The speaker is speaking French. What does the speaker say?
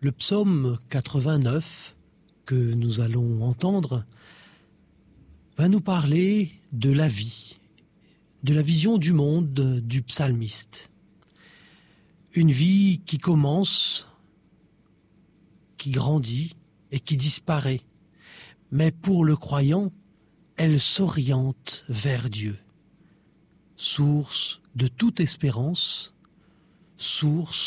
Le psaume 89 que nous allons entendre va nous parler de la vie, de la vision du monde du psalmiste. Une vie qui commence, qui grandit et qui disparaît. Mais pour le croyant, elle s'oriente vers Dieu, source de toute espérance, source